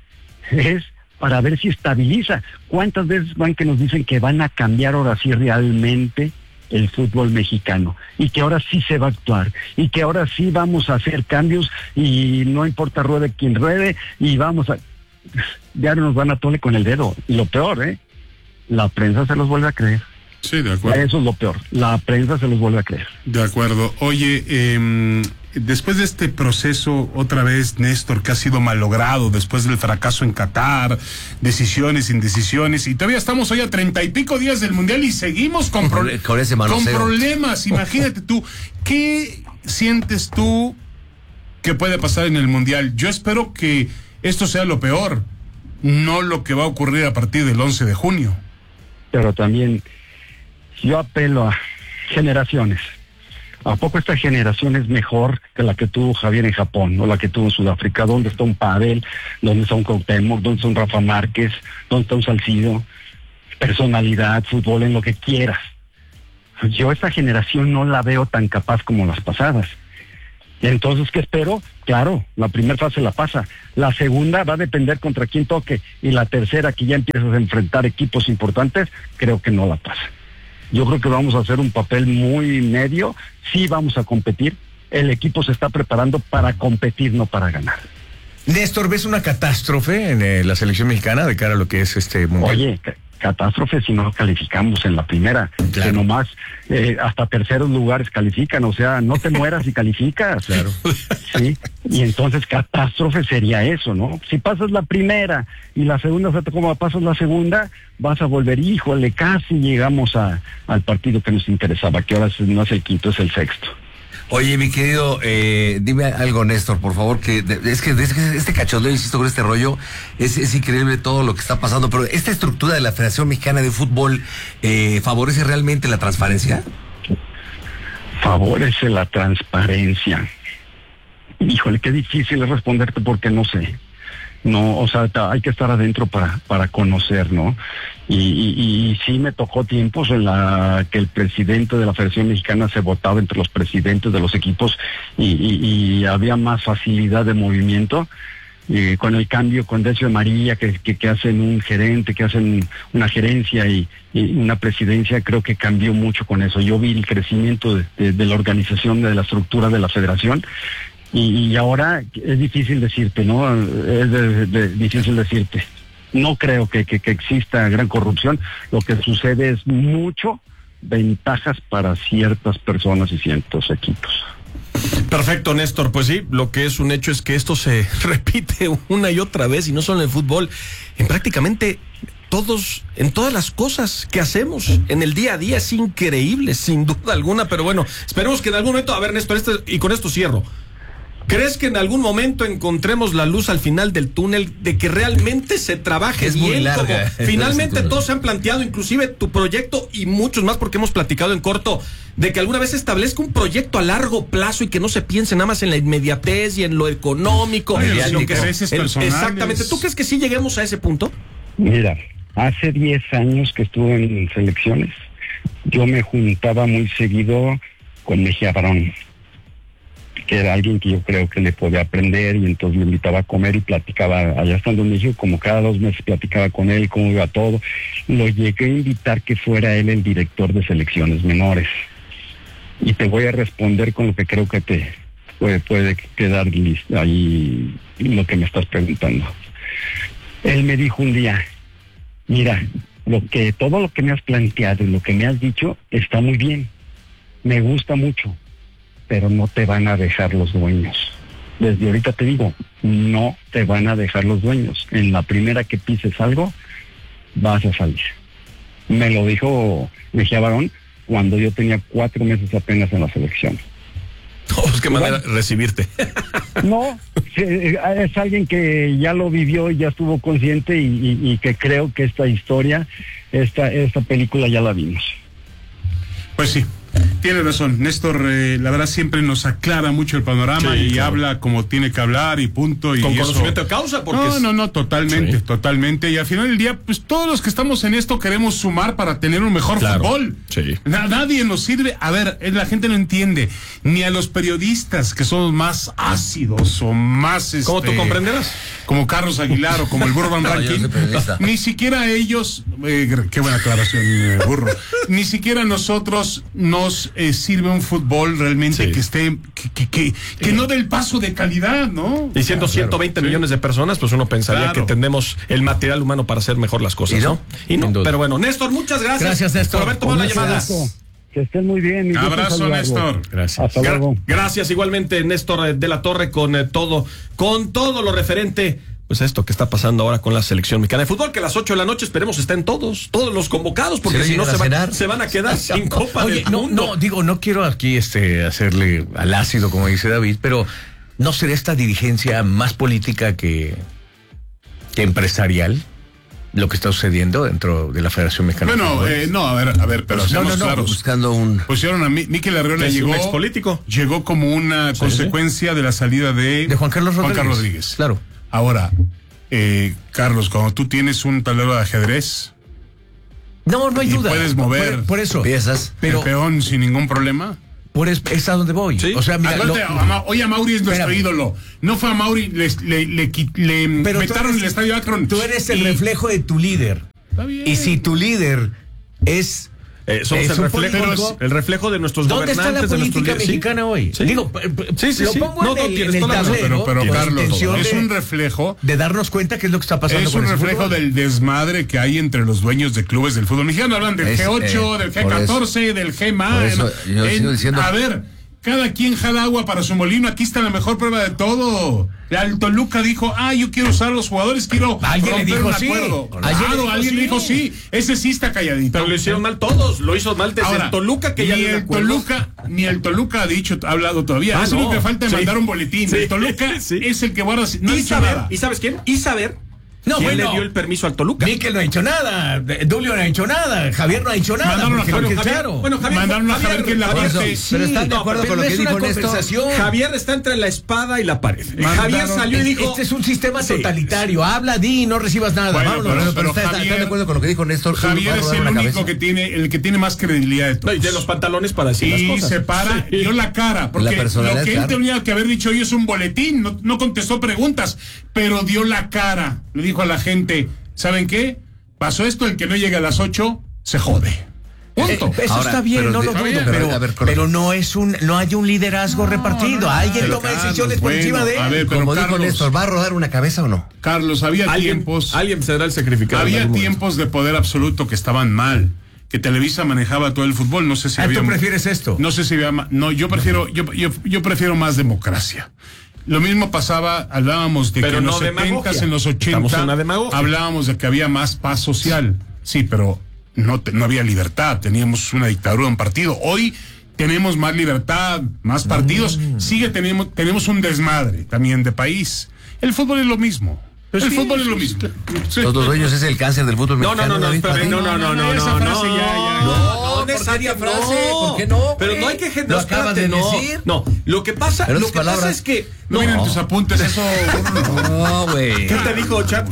Es para ver si estabiliza. ¿Cuántas veces van que nos dicen que van a cambiar ahora sí realmente el fútbol mexicano y que ahora sí se va a actuar y que ahora sí vamos a hacer cambios y no importa ruede quien ruede y vamos a... Ya nos van a tole con el dedo. Y lo peor, ¿eh? La prensa se los vuelve a creer. Sí, de acuerdo. Eso es lo peor. La prensa se los vuelve a creer. De acuerdo. Oye, eh, después de este proceso, otra vez, Néstor, que ha sido malogrado después del fracaso en Qatar, decisiones, indecisiones, y todavía estamos hoy a treinta y pico días del Mundial y seguimos con, pro con, ese con problemas. Imagínate tú, ¿qué sientes tú que puede pasar en el Mundial? Yo espero que esto sea lo peor, no lo que va a ocurrir a partir del once de junio. Pero también yo apelo a generaciones. ¿A poco esta generación es mejor que la que tuvo Javier en Japón o la que tuvo en Sudáfrica? ¿Dónde está un Pavel? ¿Dónde está un Cuauhtémoc? ¿Dónde está un Rafa Márquez? ¿Dónde está un Salcido? Personalidad, fútbol, en lo que quieras. Yo esta generación no la veo tan capaz como las pasadas. Entonces, ¿qué espero? Claro, la primera fase la pasa. La segunda va a depender contra quién toque. Y la tercera, que ya empiezas a enfrentar equipos importantes, creo que no la pasa. Yo creo que vamos a hacer un papel muy medio. Sí vamos a competir. El equipo se está preparando para competir, no para ganar. Néstor, ¿ves una catástrofe en eh, la selección mexicana de cara a lo que es este mundial? Oye, c- catástrofe si no calificamos en la primera. Claro. Que nomás eh, hasta terceros lugares califican. O sea, no te mueras y calificas. Claro. Sí. Y entonces catástrofe sería eso, ¿no? Si pasas la primera y la segunda, como pasas la segunda, vas a volver, híjole, casi llegamos a, al partido que nos interesaba, que ahora no es el quinto, es el sexto. Oye, mi querido, eh, dime algo, Néstor, por favor, que de, es, que, es que este cachondeo, insisto, con este rollo, es, es increíble todo lo que está pasando, pero ¿esta estructura de la Federación Mexicana de Fútbol eh, favorece realmente la transparencia? Favorece la transparencia. Híjole, qué difícil es responderte porque no sé. No, o sea, hay que estar adentro para, para conocer, ¿no? Y, y, y sí me tocó tiempos en la que el presidente de la Federación Mexicana se votaba entre los presidentes de los equipos y, y, y había más facilidad de movimiento. Y con el cambio con Decio de María, que, que, que hacen un gerente, que hacen una gerencia y, y una presidencia, creo que cambió mucho con eso. Yo vi el crecimiento de, de, de la organización, de la estructura de la federación. Y, y ahora es difícil decirte, ¿no? Es de, de, difícil decirte. No creo que, que, que exista gran corrupción. Lo que sucede es mucho ventajas para ciertas personas y ciertos equipos. Perfecto, Néstor. Pues sí, lo que es un hecho es que esto se repite una y otra vez, y no solo en el fútbol, en prácticamente todos, en todas las cosas que hacemos en el día a día. Es increíble, sin duda alguna, pero bueno, esperemos que en algún momento, a ver, Néstor, este, y con esto cierro. ¿Crees que en algún momento encontremos la luz al final del túnel de que realmente se trabaje es bien? Muy larga, como finalmente todos se han planteado, inclusive tu proyecto y muchos más, porque hemos platicado en corto, de que alguna vez se establezca un proyecto a largo plazo y que no se piense nada más en la inmediatez y en lo económico. Ay, sino los que intereses el, personales. exactamente. ¿Tú crees que sí lleguemos a ese punto? Mira, hace diez años que estuve en selecciones, yo me juntaba muy seguido con Mejía Barón, que era alguien que yo creo que le podía aprender, y entonces le invitaba a comer y platicaba, allá estando en México, como cada dos meses platicaba con él, cómo iba todo. Lo llegué a invitar que fuera él el director de selecciones menores. Y te voy a responder con lo que creo que te puede, puede quedar listo ahí lo que me estás preguntando. Él me dijo un día, mira, lo que, todo lo que me has planteado y lo que me has dicho está muy bien, me gusta mucho, pero no te van a dejar los dueños. desde ahorita te digo, no te van a dejar los dueños. En la primera que pises algo, vas a salir. Me lo dijo Mejía Barón cuando yo tenía cuatro meses apenas en la selección. Oh, pues qué manera de recibirte. No, es alguien que ya lo vivió y ya estuvo consciente y, y, y que creo que esta historia, esta, esta película ya la vimos. Pues sí, tiene razón. Néstor, eh, la verdad, siempre nos aclara mucho el panorama, sí, y claro, habla como tiene que hablar y punto. Y con eso... conocimiento de causa. Porque no, es... no, no, totalmente, sí. totalmente. Y al final del día, pues todos los que estamos en esto queremos sumar para tener un mejor claro. fútbol. Sí. Na- nadie nos sirve. A ver, la gente no entiende. Ni a los periodistas que son más ácidos o más... Este, ¿Cómo tú comprenderás? Como Carlos Aguilar o como el Burro Van Ranking. No, ni siquiera ellos... Eh, qué buena aclaración, eh, Burro. Ni siquiera nosotros nos eh, sirve un fútbol realmente sí. que esté... Que, que, que, que sí. no dé el paso de calidad, ¿no? Y siendo claro, ciento veinte sí. millones de personas, pues uno pensaría claro. que tenemos el material humano para hacer mejor las cosas, ¿y no? ¿no? Y no. Pero bueno, Néstor, muchas gracias. Gracias, Néstor. Por haber tomado la llamada. Que estén muy bien. Abrazo, Néstor. Gracias. Hasta luego. Gracias igualmente, Néstor de la Torre, con eh, todo, con todo lo referente, pues a esto que está pasando ahora con la selección mexicana de fútbol, que a las ocho de la noche esperemos estén todos, todos los convocados, porque si no se, va, se van a quedar sin Copa Oye, del no, Mundo. No, digo, no quiero aquí este hacerle al ácido, como dice David, pero ¿no será esta dirigencia más política que, que empresarial? Lo que está sucediendo dentro de la Federación Mexicana. Bueno, eh, no, a ver, a ver, pero pues seamos no, no, no, claros. Buscando un... Pusieron a mí, Mikel Arriola llegó, ex político. llegó como una sí, consecuencia sí. de la salida de, de Juan Carlos Rodríguez. Juan Carlos Rodríguez. Claro. Ahora, eh, Carlos, cuando tú tienes un tablero de ajedrez, no, no hay y duda. puedes mover por, por eso, piezas, pero, el peón sin ningún problema. Por es, es a donde voy. ¿Sí? O sea, mira, lo, a, hoy a Mauri es nuestro espérame. ídolo. No fue a Mauri, le, le, le, le metaron el estadio Akron. Tú eres el y, reflejo de tu líder. Está bien. Y si tu líder es... Eh, somos el reflejo, el reflejo de nuestros ¿Dónde gobernantes. ¿Dónde está la política nuestros, mexicana sí. hoy? Sí. Digo, sí, sí, lo sí. pongo no, en, no, el, tienes en el tablero. Pero, pero Carlos, de, es un reflejo... De darnos cuenta qué es lo que está pasando Es con un reflejo del desmadre que hay entre los dueños de clubes del fútbol mexicano. Hablan del es, G ocho, eh, del G catorce, eso, del G M A. Eso, yo en, sigo diciendo... A ver... Cada quien jala agua para su molino. Aquí está la mejor prueba de todo. El Toluca dijo, ah, yo quiero usar a los jugadores, quiero ¿Alguien romper le dijo un sí? acuerdo. Claro, dijo alguien le dijo sí. Ese sí está calladito. Pero lo hicieron mal todos. Lo hizo mal desde Ahora, el Toluca, que ya ni el Toluca, ni el Toluca ha dicho, ha hablado todavía. Ah, es no. lo que falta es sí. mandar un boletín. Sí. El Toluca sí. es el que guarda. No y saber, ¿y sabes quién? Y saber. No, ¿Quién bueno, le dio el permiso al Toluca? Mikel no ha hecho nada, Dulio no ha hecho nada, Javier no ha hecho nada. Mandaron a Javier, Javier, claro. Bueno, Javier, mandaron a Javier que en la parte. Sí, pero están de acuerdo no, con lo que dijo Néstor. Javier está entre la espada y la pared. Mandaron, Javier salió y dijo: este es un sistema sí, totalitario. Sí. Habla, di, no recibas nada. Bueno, Vámonos. Pero, pero, pero está, está de acuerdo con lo que dijo Néstor. Javier es el único que tiene, el que tiene más credibilidad de todos. No, y de los pantalones para decir las cosas. Y se para, dio la cara, porque lo que él tenía que haber dicho hoy es un boletín. No contestó preguntas, pero dio la cara. Le dijo a la gente: ¿saben qué? Pasó esto, el que no llegue a las ocho se jode. Punto. Eh, eso Ahora, está bien, no lo dudo, pero, pero, ver, pero no es un, no hay un liderazgo no, repartido. No, Alguien toma Carlos, decisiones por bueno, encima de él. A ver, pero como Carlos, dijo Néstor, ¿va a rodar una cabeza o no? Carlos, había ¿Alguien, tiempos. Alguien será el sacrificado. Había tiempos de poder absoluto que estaban mal. Que Televisa manejaba todo el fútbol. No sé si ¿Ah, había. ¿Tú prefieres esto? No sé si había. No, yo prefiero, yo, yo, yo prefiero más democracia. Lo mismo pasaba, hablábamos de pero que en no los setentas, en los ochenta, hablábamos de que había más paz social. Sí, pero no, no había libertad, teníamos una dictadura, un partido. Hoy tenemos más libertad, más partidos, mm. sigue tenemos, tenemos un desmadre también de país. El fútbol es lo mismo. Pues el sí, fútbol es lo mismo. Sí. Los dos dueños es el cáncer del fútbol mexicano. No, no, no, no, no, no, no, no, no, no, ya, ya. No, necesaria frase, ¿por qué no? Pero no hay que generar. Lo acabas de decir. No, lo que pasa, lo que pasa es que no vienen tus apuntes, eso. No, güey. ¿Qué te dijo Chat?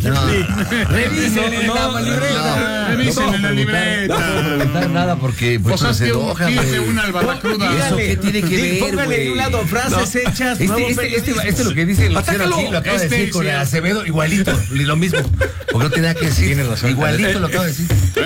Revisen en la libreta. Revisen en la libreta. No puedo preguntar nada porque pues se enoja. Fíjate una albarracruda. ¿Eso qué tiene que ver, güey? Póngale de un lado frases hechas. Este es lo que dice el aquí, lo acaba de decir con Acevedo, igualito, lo mismo. Porque no tiene nada que decir. Tiene razón. Igualito lo acaba de decir.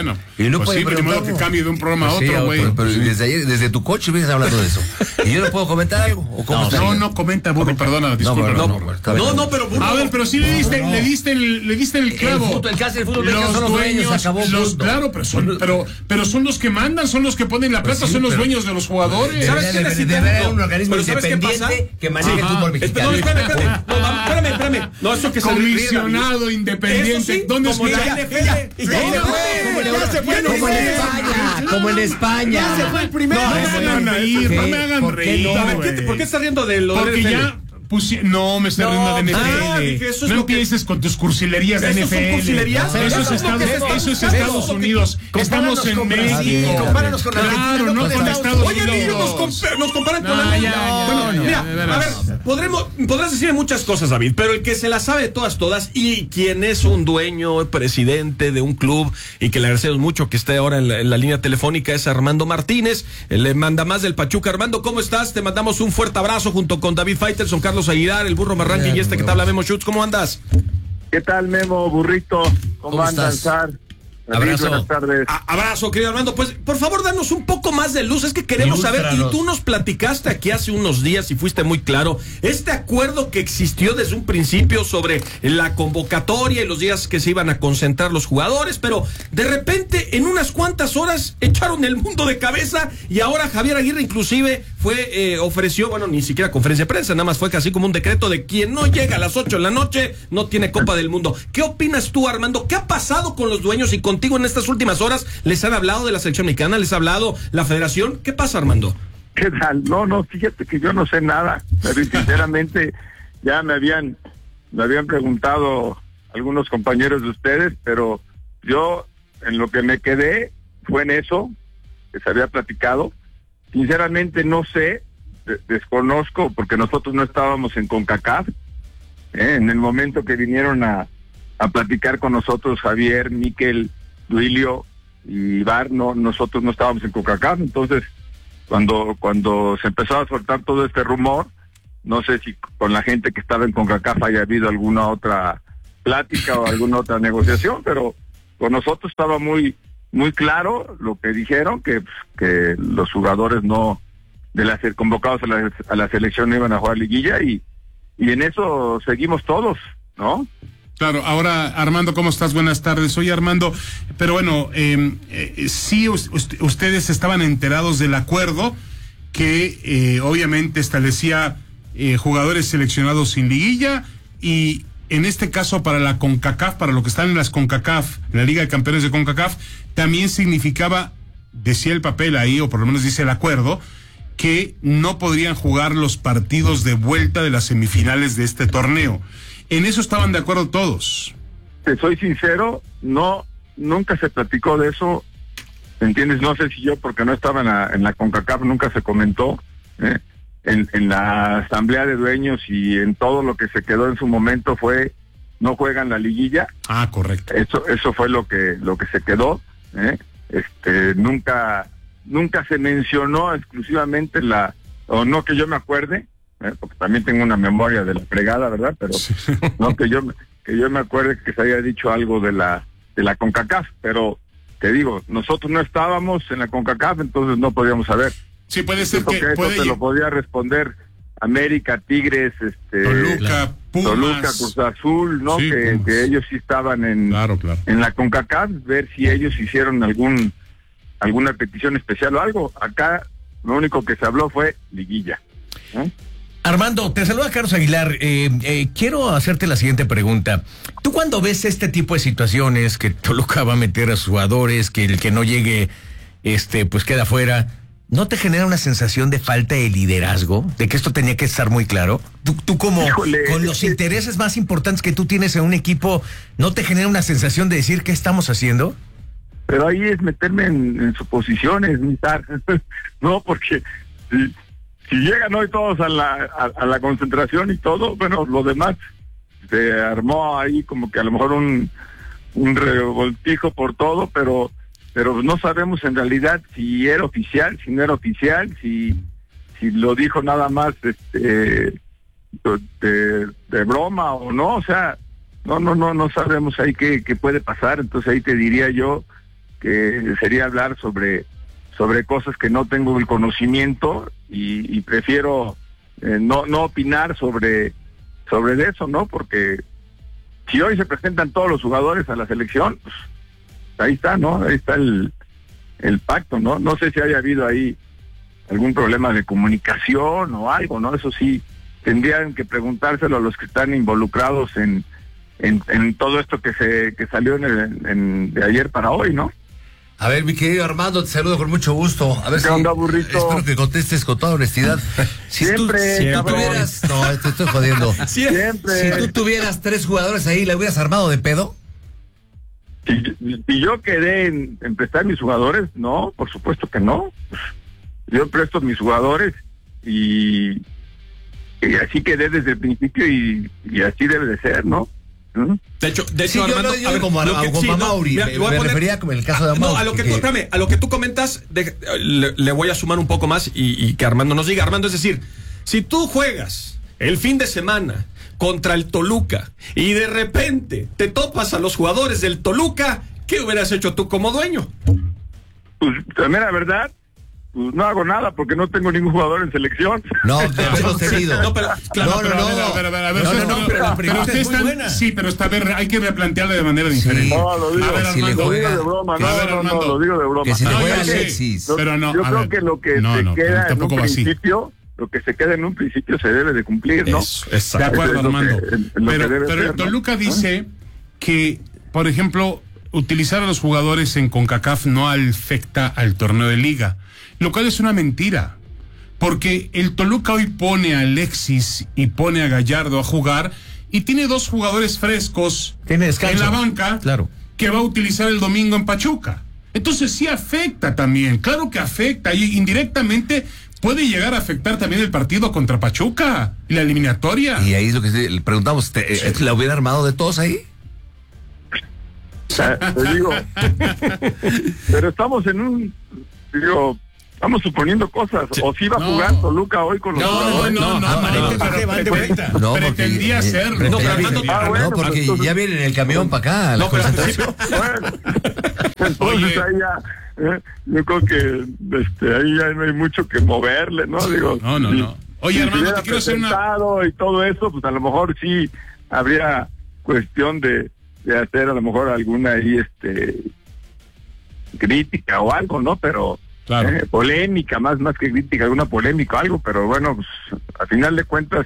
Bueno, y no pues puede sí, pero de modo que cambie de un programa pues a sí, otro, güey. pero, pero desde ayer, desde tu coche vienes hablando de eso. ¿Y yo no puedo comentar algo? ¿O cómo No, está? no, no comenta, Burro, perdona, disculpa. No, No, no, no, no, no, pero Burro, A ver, pero sí le diste, no, no. le diste el, le diste el clavo. El fútbol, el caso del fútbol mexicano los son los dueños, dueños, acabó, los, punto. claro, pero son, pero, pero son los que mandan, son los que ponen la plata, Pues sí, son los pero- dueños de los jugadores. ¿Sabes qué Debe- necesitamos? debe haber un organismo Pero ¿sabes qué pasa? independiente que maneje el Ajá. fútbol Espera, mexicano. no, espérame, espérame. No, vamos, espérame, espérame. No, eso que se Comisionado Eso independiente. sí, ¿Dónde como está? la N F L. Ya, Ya ya, se ya, fue, ya se fue, Como en no, España, como en España. Ya se fue el primero. No me hagan reír, no me hagan ¿Por qué reír. no, A ver, ¿qué te- güey. ¿por qué estás riendo de lo de Porque N F L? ya pusi- no me estoy No, riendo de N F L. ah, dije, eso es no lo que- empieces con tus cursilerías de ¿Esos N F L. son cursilerías? Eso es Eso es lo Estados, que se está eso es buscando. Estados Unidos. Estamos Compáranos en con México. Brasil, compáranos con Argentina, Claro, no no con con Estados Estados Oye, niños, nos, Unidos. compa- nos comparan con No, la ya, ya, Bueno, no, mira, de a veras. ver, podremos, podrás decir muchas cosas, David, pero el que se la sabe de todas, todas, y quien es un dueño, presidente de un club, y que le agradecemos mucho que esté ahora en la, en la línea telefónica, es Armando Martínez, él le manda más del Pachuca. Armando, ¿cómo estás? Te mandamos un fuerte abrazo junto con David Faitelson, Carlos Aguilar, el Burro Marranqui y este que te habla Memo Schutz. ¿Cómo andas? ¿Qué tal, Memo, Burrito? ¿Cómo, ¿Cómo andan, estás? Sar? Abrazo. Buenas tardes. A- abrazo, querido Armando. Pues, por favor, danos un poco más de luz. Es que queremos saber, y Ilústranos. tú nos platicaste aquí hace unos días y fuiste muy claro, este acuerdo que existió desde un principio sobre la convocatoria y los días que se iban a concentrar los jugadores, pero de repente, en unas cuantas horas, echaron el mundo de cabeza y ahora Javier Aguirre inclusive fue, eh, ofreció, bueno, ni siquiera conferencia de prensa, nada más fue casi como un decreto de quien no llega a las ocho de la noche, no tiene Copa del Mundo. ¿Qué opinas tú, Armando? ¿Qué ha pasado con los dueños y contigo en estas últimas horas? ¿Les han hablado de la selección mexicana? ¿Les ha hablado la federación? ¿Qué pasa, Armando? ¿Qué tal? No, no, fíjate que yo no sé nada. Pero sinceramente, ya me habían, me habían preguntado algunos compañeros de ustedes, pero yo en lo que me quedé fue en eso, que se había platicado. Sinceramente no sé, de- desconozco, porque nosotros no estábamos en CONCACAF. ¿eh? En el momento que vinieron a, a platicar con nosotros Javier, Miquel, Duilio y Bar, no, nosotros no estábamos en CONCACAF. Entonces, cuando cuando se empezó a soltar todo este rumor, no sé si con la gente que estaba en CONCACAF haya habido alguna otra plática o alguna otra negociación, pero con nosotros estaba muy muy claro lo que dijeron, que, que los jugadores no de las convocados a la, a la selección no iban a jugar liguilla, y, y en eso seguimos todos, ¿no? Claro, ahora Armando, ¿cómo estás? Buenas tardes. Soy Armando, pero bueno, eh, eh, sí, us- ust- ustedes estaban enterados del acuerdo que eh, obviamente establecía eh, jugadores seleccionados sin liguilla, y en este caso para la CONCACAF, para lo que están en las CONCACAF, en la Liga de Campeones de CONCACAF, también significaba, decía el papel ahí, o por lo menos dice el acuerdo, que no podrían jugar los partidos de vuelta de las semifinales de este torneo. En eso estaban de acuerdo todos. Te soy sincero, no, nunca se platicó de eso, ¿entiendes? No sé si yo, porque no estaba en la, en la CONCACAF, nunca se comentó, ¿eh? En, en la asamblea de dueños y en todo lo que se quedó en su momento fue, no juegan la liguilla. Ah, correcto. Eso, eso fue lo que, lo que se quedó, ¿eh? Este, nunca, nunca se mencionó exclusivamente la, o no que yo me acuerde, ¿eh? Porque también tengo una memoria de la fregada, ¿verdad? Pero no que yo, que yo me acuerde que se haya dicho algo de la, de la CONCACAF, pero te digo, nosotros no estábamos en la CONCACAF, entonces no podíamos saber. Sí, puede ser Siento que, que eso puede te lo podía responder América, Tigres, este, Toluca, Pumas. Toluca, Cruz Azul, ¿no? Sí, que, Pumas. que ellos sí estaban en, Claro, claro. en la CONCACAF, ver si ellos hicieron algún alguna petición especial o algo. Acá lo único que se habló fue liguilla, ¿no? Armando, te saluda Carlos Aguilar. Eh, eh, quiero hacerte la siguiente pregunta. Tú cuando ves este tipo de situaciones, que Toluca va a meter a sus jugadores, que el que no llegue, este, pues queda fuera, ¿no te genera una sensación de falta de liderazgo? De que esto tenía que estar muy claro. Tú, tú como, Híjole, con es los que- intereses más importantes que tú tienes en un equipo, ¿no te genera una sensación de decir qué estamos haciendo? Pero ahí es meterme en, en suposiciones, militar. No, porque si, si llegan hoy todos a la, a, a la concentración y todo, bueno, lo demás se armó ahí como que a lo mejor un, un revoltijo por todo, pero pero no sabemos en realidad si era oficial, si no era oficial, si si lo dijo nada más este de, de broma o no, o sea, no, no, no, no sabemos ahí qué, qué puede pasar. Entonces ahí te diría yo que sería hablar sobre, sobre cosas que no tengo el conocimiento y, y prefiero eh, no, no opinar sobre, sobre eso, ¿no? Porque si hoy se presentan todos los jugadores a la selección, pues ahí está, ¿no? Ahí está el, el pacto, ¿no? No sé si haya habido ahí algún problema de comunicación o algo, ¿no? Eso sí, tendrían que preguntárselo a los que están involucrados en, en, en todo esto que se que salió en, el, en de ayer para hoy, ¿no? A ver, mi querido Armando, te saludo con mucho gusto. A ver ¿Qué si, onda, burrito? Espero que contestes con toda honestidad. Si Siempre, tú, si tú cabrón. tuvieras, no, te estoy jodiendo. Siempre. Si tú tuvieras tres jugadores ahí, ¿le hubieras armado de pedo? Si, si yo quedé en, en prestar mis jugadores, no, por supuesto que no. Yo presto mis jugadores y, y así quedé desde el principio y, y así debe de ser, ¿no? ¿Mm? De hecho, de Sí, hecho, yo Armando, lo digo a ver, como a- lo que- como sí, a no, Mauri, mira, me- le voy a me poner- refería como en el caso de Ah, no, Mauri, a lo que, que- tú, espérame, a lo que tú comentas, de- le, le voy a sumar un poco más y, y que Armando nos diga. Armando, es decir, si tú juegas el fin de semana contra el Toluca y de repente te topas a los jugadores del Toluca, ¿qué hubieras hecho tú como dueño? Pues también la verdad, pues no hago nada porque no tengo ningún jugador en selección. No, de haberlos tenido. No, pero, claro, No, no, Pero, no. a ver, a ver, a ver, No, ustedes no, no, están- pero la pregunta ustedes es muy están- buena. Sí, pero está, a ver, hay que replantearla de manera diferente. No, lo digo, A ver, si le Armando, lo digo juega- de broma, que- no, a ver, no, no, Armando, lo digo de broma. que si le No, juega ya sé, Alexis. Lo- pero no, yo a creo ver. que lo que No, se no, queda en un tampoco va así. principio, lo que se queda en un principio se debe de cumplir, ¿no? Eso, De exacto. acuerdo, Eso es lo Armando. que- lo que pero debe pero ser, ¿no? Toluca dice que, por ejemplo, utilizar a los jugadores en CONCACAF no afecta al torneo de liga, lo cual es una mentira. Porque el Toluca hoy pone a Alexis y pone a Gallardo a jugar y tiene dos jugadores frescos Tiene descanso. en la banca Claro. que va a utilizar el domingo en Pachuca. Entonces sí afecta también, claro que afecta y indirectamente puede llegar a afectar también el partido contra Pachuca y la eliminatoria. Y ahí es lo que le preguntamos, ¿te, eh, ¿la hubiera armado de todos ahí? Ah, te digo. Pero estamos en un, digo, estamos suponiendo cosas. O si va a No. jugar Toluca hoy con los No, jugadores. no, no, Aparente no, que se van de vuelta. No, porque- pretendía eh, hacerlo. No, pero pretendía- Armando- Ah, bueno, no, porque pues entonces- ya vienen en el camión para acá. a la No, pero al concentración. principio, Bueno, entonces ahí ya, eh, yo creo que este, ahí ya no hay mucho que moverle, ¿no? Digo, No, no, si- no. Oye, si Armando, hubiera te quiero hacer una... presentado y todo eso, pues a lo mejor sí habría cuestión de, de hacer a lo mejor alguna ahí, este, crítica o algo, ¿no? Pero Claro. eh, polémica, más más que crítica, alguna polémica o algo, pero bueno, pues al final de cuentas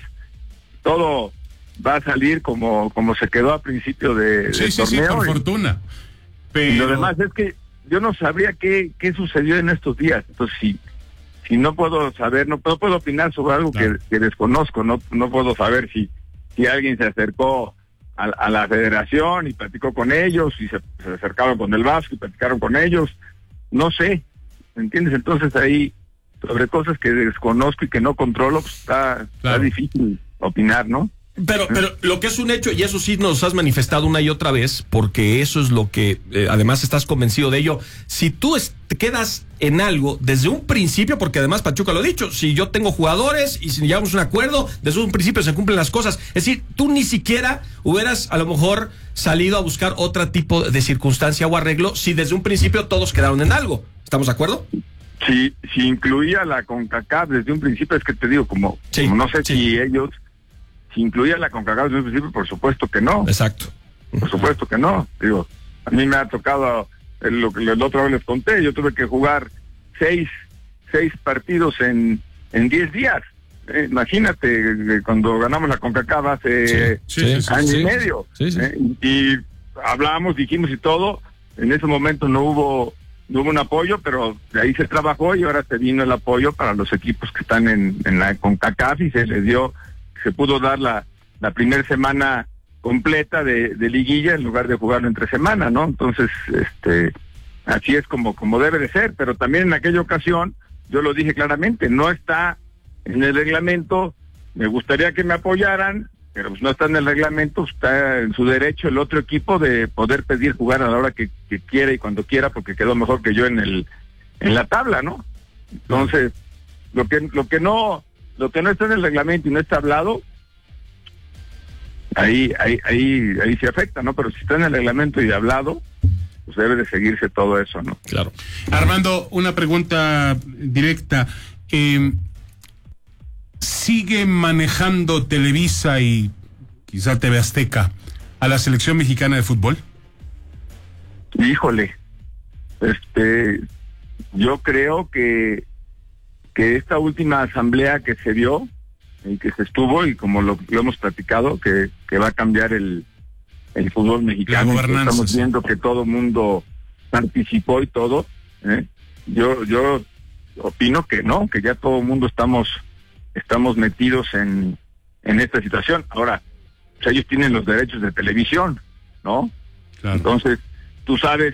todo va a salir como como se quedó a principio de, Sí, del sí, sí, torneo por y- fortuna. Pero... y lo demás es que yo no sabría qué, qué sucedió en estos días. Entonces, si, si no puedo saber, no, no puedo opinar sobre algo Claro. que, que desconozco, no, no puedo saber si, si alguien se acercó a, a la federación y platicó con ellos, si se, se acercaron con el Vasco y platicaron con ellos, no sé, ¿me entiendes? Entonces ahí, sobre cosas que desconozco y que no controlo, pues está, está Claro. difícil opinar, ¿no? Pero, pero lo que es un hecho, y eso sí nos has manifestado una y otra vez, porque eso es lo que, eh, además estás convencido de ello, si tú es- te quedas en algo desde un principio, porque además Pachuca lo ha dicho, si yo tengo jugadores y si llegamos a un acuerdo, desde un principio se cumplen las cosas. Es decir, tú ni siquiera hubieras a lo mejor salido a buscar otro tipo de circunstancia o arreglo si desde un principio todos quedaron en algo. ¿Estamos de acuerdo? Si, si incluía la CONCACAF desde un principio, es que te digo, como, Sí, como no sé sí. si ellos, si incluía la CONCACAF desde un principio, por supuesto que no, Exacto. por supuesto que no. Digo, a mí me ha tocado, el, lo que el otro vez les conté, yo tuve que jugar seis, seis partidos en, en diez días. Eh, imagínate, eh, cuando ganamos la CONCACAF hace Sí, sí, sí, año sí. y medio. Sí, sí. Eh, y hablamos, dijimos y todo, en ese momento no hubo no hubo un apoyo, pero de ahí se trabajó y ahora se vino el apoyo para los equipos que están en, en la CONCACAF y se les dio, se pudo dar la, la primera semana completa de, de liguilla en lugar de jugarlo entre semana, ¿no? Entonces, este, así es como, como debe de ser, pero también en aquella ocasión, yo lo dije claramente, no está en el reglamento, me gustaría que me apoyaran, pero pues no está en el reglamento, está en su derecho el otro equipo de poder pedir jugar a la hora que, que quiera y cuando quiera, porque quedó mejor que yo en el en la tabla, ¿no? Entonces, lo que lo que no lo que no está en el reglamento y no está hablado, ahí ahí ahí ahí se afecta, ¿no? Pero si está en el reglamento y hablado, pues debe de seguirse todo eso, ¿no? Claro. Armando, una pregunta directa. Eh, ¿Sigue manejando Televisa y quizá T V Azteca a la selección mexicana de fútbol? Híjole, este, yo creo que que esta última asamblea que se dio y que se estuvo, y como lo, lo hemos platicado, que, que va a cambiar el, el fútbol mexicano. Estamos viendo que todo el mundo participó y todo. ¿eh? Yo yo opino que no, que ya todo el mundo estamos estamos metidos en, en esta situación. Ahora, pues ellos tienen los derechos de televisión, ¿no? Claro. Entonces, tú sabes,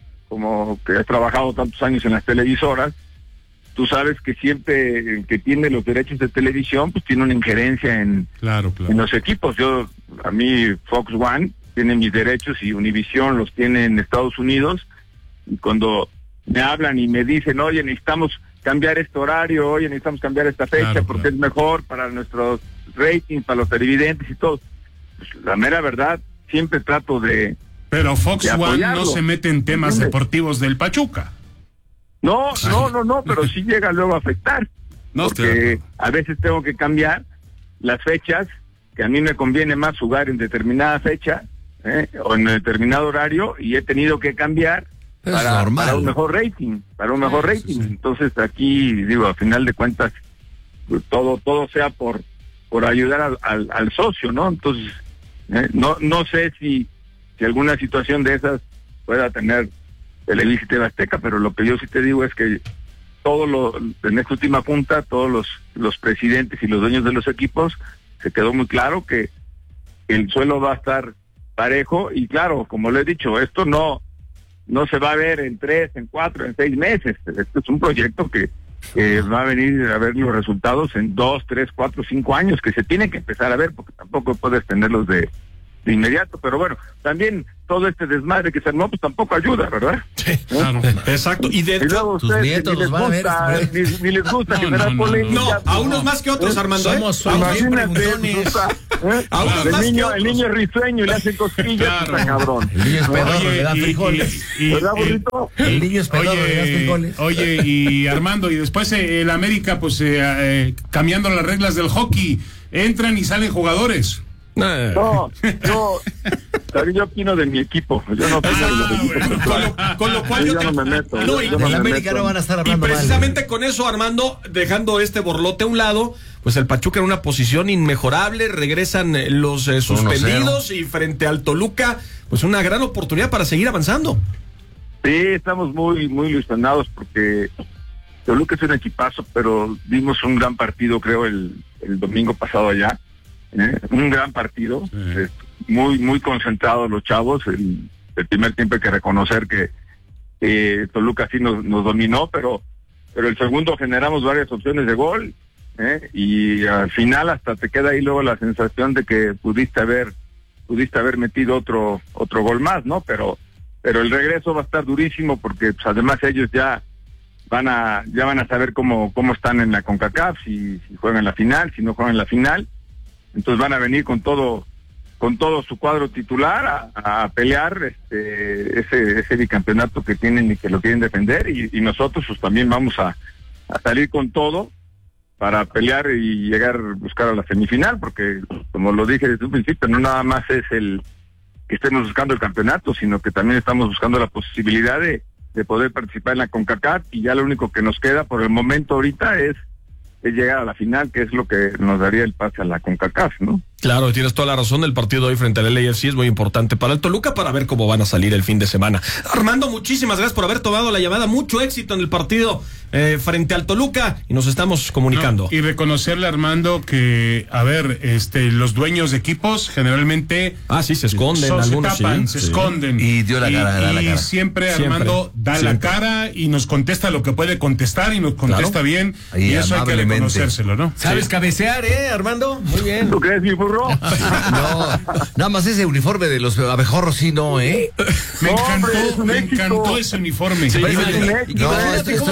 como que has trabajado tantos años en las televisoras, tú sabes que siempre que tiene los derechos de televisión, pues tiene una injerencia en, claro, claro. en los equipos. Yo, a mí, Fox One tiene mis derechos y Univision los tiene en Estados Unidos, y cuando me hablan y me dicen, oye, necesitamos cambiar este horario, oye, necesitamos cambiar esta fecha, claro, porque claro. es mejor para nuestros ratings, para los televidentes y todo, pues la mera verdad, siempre trato de... Pero Fox de One no se mete en temas ¿entiendes? deportivos del Pachuca. No, no, no, no, pero sí llega luego a afectar. No, porque a veces tengo que cambiar las fechas, que a mí me conviene más jugar en determinada fecha, ¿eh? o en determinado horario, y he tenido que cambiar para, para un mejor rating, para un mejor rating. Sí, sí. Entonces aquí, digo, a final de cuentas, todo todo sea por por ayudar al, al, al socio, ¿no? Entonces, ¿eh? no no sé si, si alguna situación de esas pueda tener Televisa y T V Azteca, pero lo que yo sí te digo es que todo lo, en esta última junta, todos los, los presidentes y los dueños de los equipos, se quedó muy claro que el suelo va a estar parejo, y claro, como lo he dicho, esto no, no se va a ver en tres, en cuatro, en seis meses. Esto es un proyecto que, que va a venir a ver los resultados en dos, tres, cuatro, cinco años, que se tiene que empezar a ver, porque tampoco puedes tenerlos de de inmediato, pero bueno, también todo este desmadre que se armó, pues tampoco ayuda, ¿verdad? Sí, ¿Eh? claro, exacto. Y de hecho, tus nietos los van a ver. Ni, ni les gusta no, generar no, polémica. No, no, a unos más que otros, ¿eh? Armando. Somos, somos bien preguntones. ¿eh? A unos el más niño, que el niño es risueño y le hace cosquillas, claro. Está cabrón. El niño es pedorro, le da frijoles. Y, y, ¿verdad, burrito? El niño es pedorro, le da frijoles. Oye, y Armando, y después eh, el América, pues eh, eh, cambiando las reglas del hockey, entran y salen jugadores. No, yo, yo opino de mi equipo. Yo no opino ah, de mi equipo. Con lo, con lo cual yo, yo te... no me meto. No, yo, y, yo no en me América meto. no van a estar hablando y precisamente mal. con eso, Armando, dejando este borlote a un lado, pues el Pachuca en una posición inmejorable, regresan los eh, suspendidos y frente al Toluca, pues una gran oportunidad para seguir avanzando. Sí, estamos muy, muy ilusionados porque Toluca es un equipazo, pero dimos un gran partido, creo, el, el domingo pasado allá. ¿Eh? Un gran partido, sí. eh, muy muy concentrados los chavos. El, el primer tiempo hay que reconocer que eh, Toluca sí nos, nos dominó, pero pero el segundo generamos varias opciones de gol, ¿eh? y al final hasta te queda ahí luego la sensación de que pudiste haber pudiste haber metido otro otro gol más, ¿no? Pero pero el regreso va a estar durísimo porque pues, además ellos ya van a ya van a saber cómo cómo están en la CONCACAF, si, si juegan la final, si no juegan la final. Entonces van a venir con todo con todo su cuadro titular a, a pelear este ese ese bicampeonato que tienen y que lo quieren defender, y, y nosotros pues también vamos a, a salir con todo para pelear y llegar a buscar a la semifinal, porque como lo dije desde un principio, no nada más es el que estemos buscando el campeonato, sino que también estamos buscando la posibilidad de, de poder participar en la CONCACAF, y ya lo único que nos queda por el momento ahorita es es llegar a la final, que es lo que nos daría el pase a la CONCACAF, ¿no? Claro, tienes toda la razón. El partido de hoy frente al L A F C es muy importante para el Toluca, para ver cómo van a salir el fin de semana. Armando, muchísimas gracias por haber tomado la llamada. Mucho éxito en el partido eh, frente al Toluca, y nos estamos comunicando. No, y reconocerle a Armando que, a ver, este, los dueños de equipos generalmente... Ah, sí, se esconden. Son, algunos, se tapan, sí, se sí. esconden. Y dio la cara, y, da la cara. Y siempre, siempre Armando da siempre. la cara y nos contesta lo que puede contestar, y nos contesta claro. bien. Ahí, y eso hay que reconocérselo, ¿no? ¿Sabes sí. cabecear, eh, Armando? Muy bien. ¿Tú crees, mi burro? No, nada más ese uniforme de los abejorros, sí, no, ¿eh? Me No, encantó, hombre, es un me éxito. encantó ese uniforme. Sí, Pero sí, es un éxito. no, Imagínate esto- cómo esto- se verían en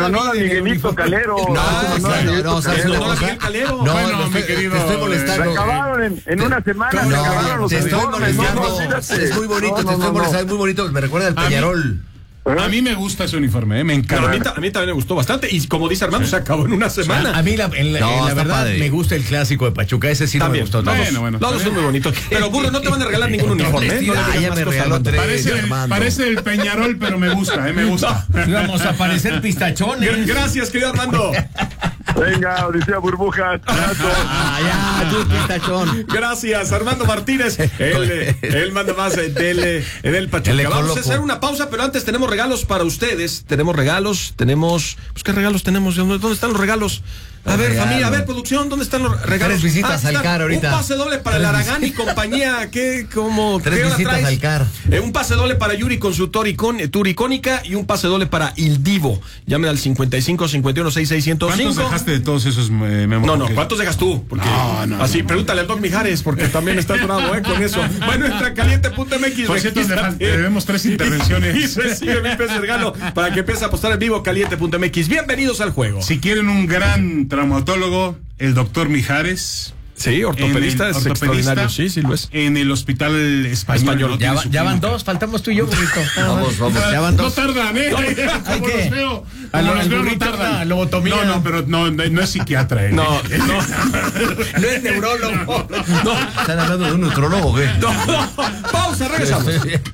honor a David, Miguelito Calero. No, En honor a no, Miguelito no, ¿sabes Calero. una cosa? Miguel Calero. No, Bueno, no, mi te- querido, te estoy Se molestando. acabaron en, en una semana, se acabaron No, los te estoy uniformes. No, no, molestando. olvídate. Es muy bonito, No, te no, estoy no, molestando, no. es muy bonito. Me recuerda al Peñarol. A mí me gusta ese uniforme, ¿eh? Me Pero a, mí, encanta. ta- a mí también me gustó bastante. Y como dice Armando, se acabó en una semana. A, a mí la, en la, No, en la está verdad padre. me gusta el clásico de Pachuca, ese sí También. no me gustó. Todos, Bueno, bueno, todos está son muy bonitos. Pero Burro, no te van a regalar ningún uniforme. ¿eh? No le Ah, digas ya más me cosas, regaló Armando. tres. Parece, Armando. parece el Peñarol, pero me gusta, ¿eh? Me gusta. Íbamos a parecer pistachones. Gracias, querido Armando. Venga, Odisea Burbujas. Ah, ya, tú pistachón. Gracias, Armando Martínez. Él, él manda más eh, del, eh, del Pachuca. El Vamos a ecoloco. hacer una pausa, pero antes tenemos regalos para ustedes. Tenemos regalos, tenemos. Pues, ¿qué regalos tenemos? ¿Dónde, dónde están los regalos? A Los ver, regalos. familia, a ver, producción, ¿dónde están los regalos? Tres visitas al están. C A R ahorita. Un pase doble para el Tres Aragán y compañía. ¿Qué, cómo, Tres ¿qué hora visitas traes? al C A R. Eh, un pase doble para Yuri con su tour, icón, eh, tour icónica y un pase doble para Il Divo. Llamen al cincuenta y cinco cincuenta y uno sesenta y seis ciento cinco. ¿Cuántos dejaste de todos esos eh, Memo? No, no, Porque- ¿cuántos dejas tú? Porque No, no, así, no. pregúntale al Doc Mijares, porque también estás bravo, ¿eh? Con eso. Bueno, entra caliente punto m x. Por cierto, regístrate. deja- debemos tres intervenciones. Y recibe mil pesos de regalo para que empiece a apostar en vivo, caliente punto m x. Bienvenidos al juego. Si quieren un gran traumatólogo, el doctor Mijares. Sí, ortopedista en el- es extraordinario. Sí, sí lo es. En el hospital español. Español. ¿no? Ya, Tiene va- su ya van clínica. dos, faltamos tú y yo, burrito. Vamos, vamos. Ya van No dos. tardan, ¿eh? ¿Hay Como qué? los veo. A Como lo- los al veo, no burrito tardan. una lobotomía. No, no, pero no, no, no es psiquiatra, ¿eh? No, no, No es neurólogo. ¿Están hablando de un nutrólogo o qué? no, no. Pausa, regresamos.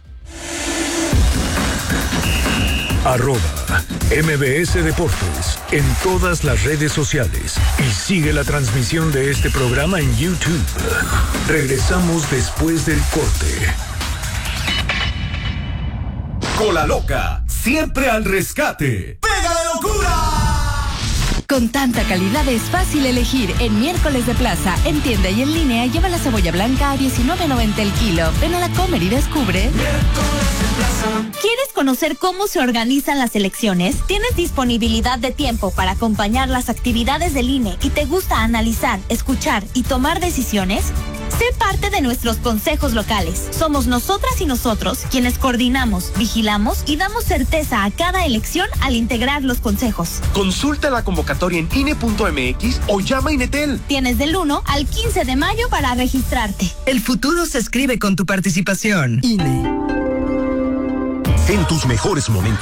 Arroba M B S Deportes en todas las redes sociales y sigue la transmisión de este programa en YouTube. Regresamos después del corte. Cola Loca, siempre al rescate. ¡Pega la locura! Con tanta calidad es fácil elegir. En Miércoles de Plaza, en tienda y en línea, lleva la cebolla blanca a diecinueve noventa el kilo. Ven a la Comer y descubre. ¿Quieres conocer cómo se organizan las elecciones? ¿Tienes disponibilidad de tiempo para acompañar las actividades del I N E y te gusta analizar, escuchar y tomar decisiones? Sé parte de nuestros consejos locales. Somos nosotras y nosotros quienes coordinamos, vigilamos y damos certeza a cada elección al integrar los consejos. Consulta la convocatoria en I N E punto m x o llama a Inetel. Tienes del uno al quince de mayo para registrarte. El futuro se escribe con tu participación. I N E. En tus mejores momentos.